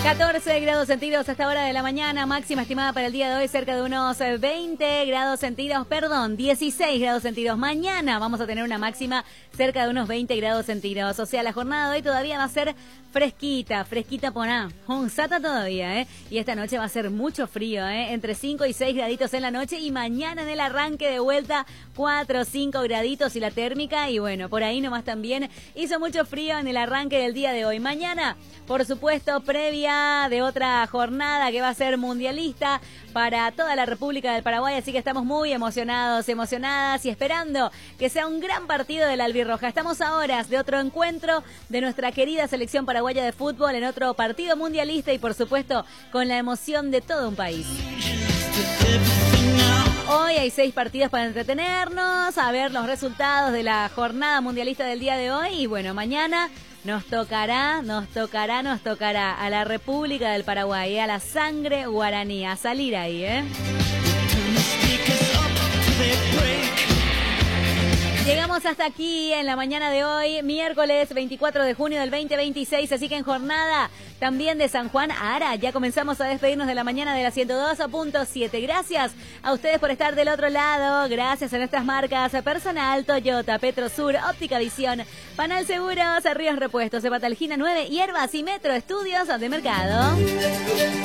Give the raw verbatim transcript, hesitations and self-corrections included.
catorce grados centígrados a esta hora de la mañana, máxima estimada para el día de hoy cerca de unos veinte grados centígrados, perdón, dieciséis grados centígrados. Mañana vamos a tener una máxima cerca de unos veinte grados centígrados, o sea, la jornada de hoy todavía va a ser fresquita, fresquita poná, un sata todavía, ¿eh? Y esta noche va a ser mucho frío, ¿eh? Entre cinco y seis graditos en la noche y mañana en el arranque de vuelta cuatro o cinco graditos y la térmica, y bueno, por ahí nomás también hizo mucho frío en el arranque del día de hoy. Mañana, por supuesto, previa de otra jornada que va a ser mundialista para toda la República del Paraguay, así que estamos muy emocionados, emocionadas y esperando que sea un gran partido de la albirroja. Estamos a horas de otro encuentro de nuestra querida selección paraguaya de fútbol en otro partido mundialista y por supuesto con la emoción de todo un país. Hoy hay seis partidos para entretenernos, a ver los resultados de la jornada mundialista del día de hoy y bueno, mañana nos tocará, nos tocará, nos tocará a la República del Paraguay, a la sangre guaraní, a salir ahí, ¿eh? Llegamos hasta aquí en la mañana de hoy, miércoles veinticuatro de junio del veinte veintiséis, así que en jornada también de San Juan a Ara. Ya comenzamos a despedirnos de la mañana de la ciento dos punto siete. Gracias a ustedes por estar del otro lado, gracias a nuestras marcas Personal, Toyota, Petrosur, Óptica Visión, Panal Seguros, Ríos Repuestos, Epatalgina nueve, Hierbas y Metro Estudios de Mercado.